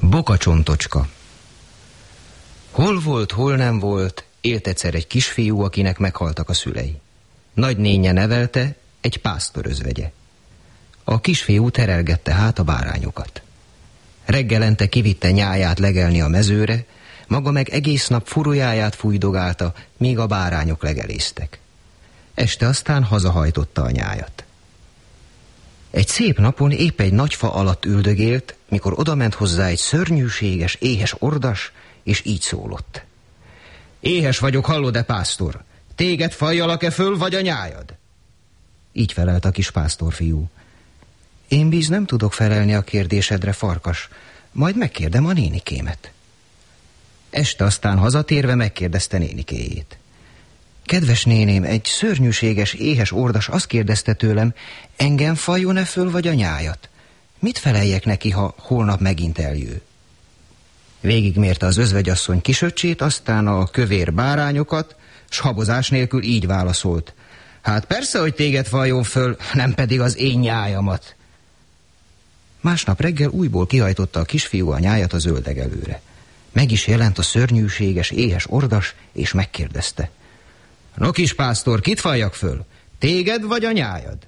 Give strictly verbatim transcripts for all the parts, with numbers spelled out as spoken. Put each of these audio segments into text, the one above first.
Bokacsontocska. Hol volt, hol nem volt, élt egyszer egy kisfiú, akinek meghaltak a szülei. Nagynénje nevelte, egy pásztor özvegye. A kisfiú terelgette hát a bárányokat. Reggelente kivitte nyáját legelni a mezőre, maga meg egész nap furujáját fújdogálta, míg a bárányok legelésztek. Este aztán hazahajtotta a nyájat. Egy szép napon épp egy nagy fa alatt üldögélt, mikor odament hozzá egy szörnyűséges, éhes ordas, és így szólott. Éhes vagyok, hallod-e, pásztor? Téged fajjalak-e föl, vagy a nyájad? Így felelt a kis pásztorfiú. Én bíz nem tudok felelni a kérdésedre, farkas, majd megkérdem a nénikémet. Este aztán hazatérve megkérdezte nénikéjét. Kedves néném, egy szörnyűséges, éhes ordas azt kérdezte tőlem, engem fajjon-e föl, vagy a nyájat? Mit feleljek neki, ha holnap megint eljő? Végigmérte az özvegyasszony kisöccsét, aztán a kövér bárányokat, s habozás nélkül így válaszolt. Hát persze, hogy téged fajjon föl, nem pedig az én nyájamat. Másnap reggel újból kihajtotta a kisfiú a nyájat a zöldegelőre. Meg is jelent a szörnyűséges, éhes ordas, és megkérdezte. No, kis pásztor, kit falljak föl? Téged vagy a nyájad?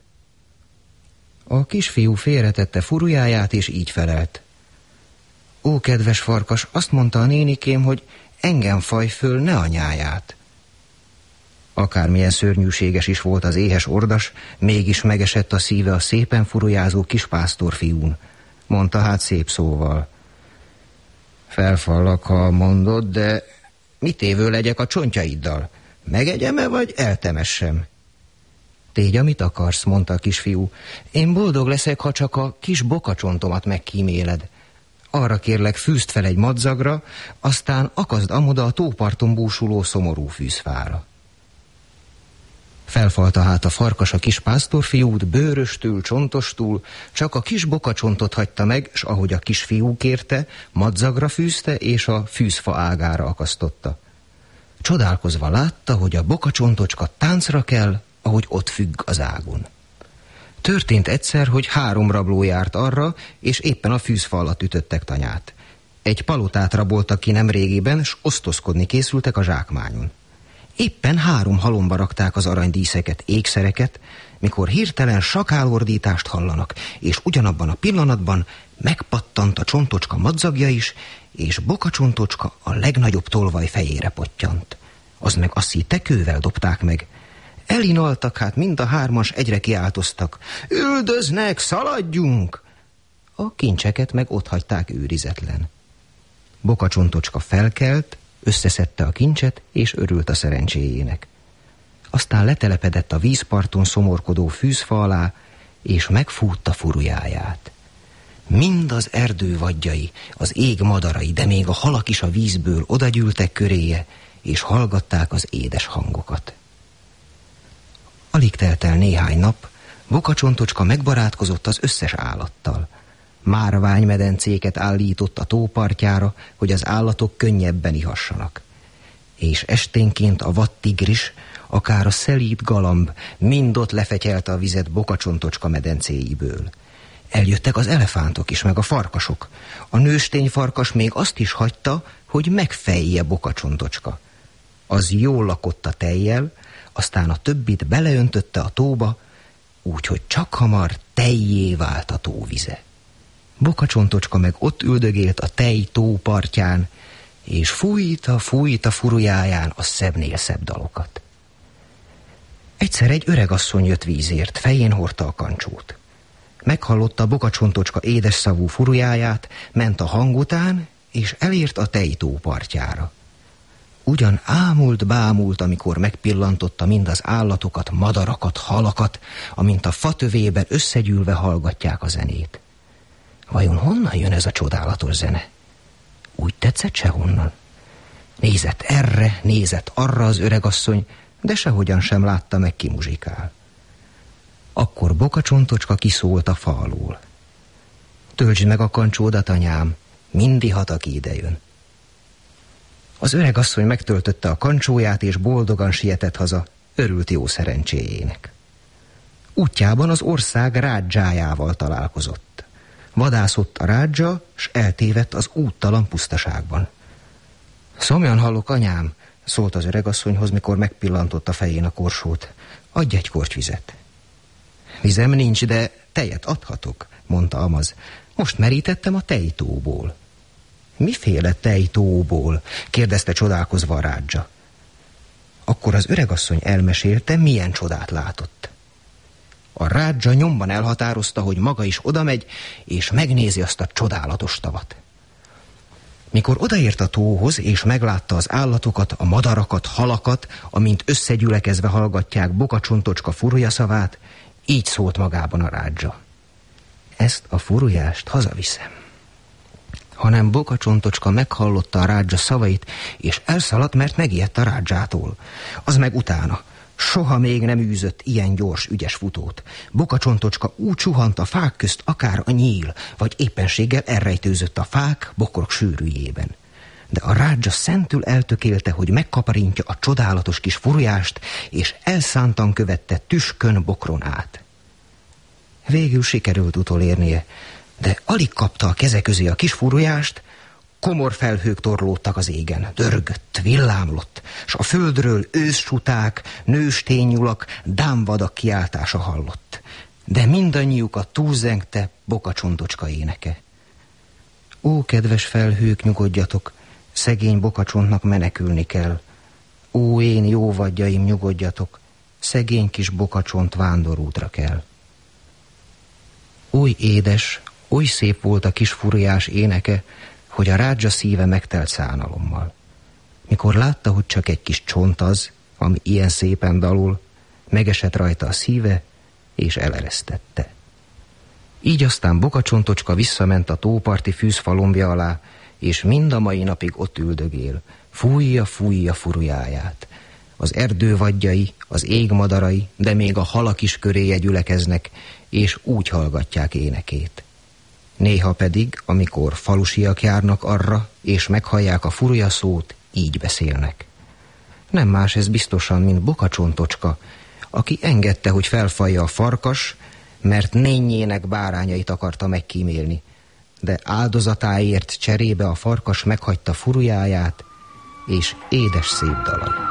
A kisfiú félretette furujáját, és így felelt. Ó, kedves farkas, azt mondta a nénikém, hogy engem faj föl, ne a nyáját. Akármilyen szörnyűséges is volt az éhes ordas, mégis megesett a szíve a szépen furujázó kis pásztorfiún. Mondta hát szép szóval. Felfallak, ha mondod, de mit évő legyek a csontjaiddal? Megegyem-e, vagy eltemessem? Tégy, amit akarsz, mondta a kisfiú. Én boldog leszek, ha csak a kis bokacsontomat megkíméled. Arra kérlek, fűzd fel egy madzagra, aztán akaszd amoda a tóparton búsuló szomorú fűzfára. Felfalta hát a farkas a kis pásztorfiút, bőröstül, csontostul, csak a kis bokacsontot hagyta meg, s ahogy a kisfiú kérte, madzagra fűzte, és a fűzfa ágára akasztotta. Csodálkozva látta, hogy a bokacsontocska táncra kell, ahogy ott függ az ágon. Történt egyszer, hogy három rabló járt arra, és éppen a fűzfa alatt ütöttek tanyát. Egy palotát raboltak ki nemrégiben, s osztozkodni készültek a zsákmányon. Éppen három halomba rakták az aranydíszeket, ékszereket, mikor hirtelen sakálordítást hallanak, és ugyanabban a pillanatban megpattant a csontocska madzagja is, és bokacsontocska a legnagyobb tolvaj fejére pottyant. Az meg azt hitte, kővel dobták meg. Elinaltak, hát mind a hármas egyre kiáltoztak. Üldöznek, szaladjunk! A kincseket meg ott hagyták őrizetlen. Bokacsontocska felkelt, összeszedte a kincset, és örült a szerencséjének. Aztán letelepedett a vízparton szomorkodó fűzfa alá, és megfújta furujáját. Mind az erdő vadjai, az ég madarai, de még a halak is a vízből odagyűltek köréje, és hallgatták az édes hangokat. Alig telt el néhány nap, Bokacsontocska megbarátkozott az összes állattal. Márványmedencéket állított a tópartjára, hogy az állatok könnyebben ihassanak. És esténként a vadtigris, akár a szelíd galamb mind ott lefetyelte a vizet Bokacsontocska medencéiből. Eljöttek az elefántok is, meg a farkasok. A nőstény farkas még azt is hagyta, hogy megfejje Bokacsontocska. Az jól lakott a tejjel, aztán a többit beleöntötte a tóba, úgyhogy csak hamar tejjé vált a tóvize. Bokacsontocska meg ott üldögélt a tej tó partján, és fújta, fújta furujáján a szebbnél szebb dalokat. Egyszer egy öregasszony jött vízért, fején hordta a kancsót. Meghallotta Bokacsontocska édes szavú furujáját, ment a hang után, és elért a tejtó partjára. Ugyan ámult, bámult, amikor megpillantotta mind az állatokat, madarakat, halakat, amint a fatövében összegyűlve hallgatják a zenét. Vajon honnan jön ez a csodálatos zene? Úgy tetszett sehonnan. Nézett erre, nézett arra az öregasszony, de sehogyan sem látta meg, ki muzsikál. Akkor Bokacsontocska kiszólt a fa alól. Töltsd meg a kancsódat, anyám, mindihat, aki idejön. Az öregasszony megtöltötte a kancsóját, és boldogan sietett haza, örült jó szerencséjének. Útjában az ország rádzsájával találkozott. Vadászott a rádzsa, s eltévedt az úttalan pusztaságban. Szomjan hallok, anyám, szólt az öregasszonyhoz, mikor megpillantott a fején a korsót. Adj egy korty vizet. Vizem nincs, de tejet adhatok, mondta Amaz. Most merítettem a tejtóból. Miféle tejtóból? Kérdezte csodálkozva a rádzsa. Akkor az öregasszony elmesélte, milyen csodát látott. A rádzsa nyomban elhatározta, hogy maga is odamegy, és megnézi azt a csodálatos tavat. Mikor odaért a tóhoz, és meglátta az állatokat, a madarakat, halakat, amint összegyülekezve hallgatják Bokacsontocska furujaszavát, így szólt magában a rádzsa. Ezt a furujást hazaviszem. Hanem Bokacsontocska meghallotta a rádzsa szavait, és elszaladt, mert megijedt a rádzsától. Az meg utána. Soha még nem űzött ilyen gyors, ügyes futót. Bokacsontocska úgy suhant a fák közt, akár a nyíl, vagy éppenséggel elrejtőzött a fák, bokrok sűrűjében. De a rádzsa szentül eltökélte, hogy megkaparintja a csodálatos kis furujást, és elszántan követte tüskön bokron át. Végül sikerült utolérnie, de alig kapta a keze közé a kis furujást, komor felhők torlódtak az égen, dörgött, villámlott, s a földről őszsuták, nősténynyulak, dámvadak kiáltása hallott. De mindannyiukat túlzengte Bokacsontocska éneke. Ó, kedves felhők, nyugodjatok, szegény Bokacsontnak menekülni kell. Ó, én jó vadjaim, nyugodjatok, szegény kis Bokacsont vándorútra kell. Oly édes, oly szép volt a kis furujás éneke, hogy a rádzsa szíve megtelt szánalommal. Mikor látta, hogy csak egy kis csont az, ami ilyen szépen dalul, megesett rajta a szíve, és eleresztette. Így aztán Bokacsontocska visszament a tóparti fűzfalombja alá, és mind a mai napig ott üldögél, fújja, fújja furujáját. Az erdő vadjai, az ég madarai, de még a halak is köréje gyülekeznek, és úgy hallgatják énekét. Néha pedig, amikor falusiak járnak arra, és meghallják a furuja szót, így beszélnek. Nem más ez biztosan, mint Bokacsontocska, aki engedte, hogy felfalja a farkas, mert nényének bárányait akarta megkímélni, de áldozatáért cserébe a farkas meghagyta furujáját és édes szép dalait.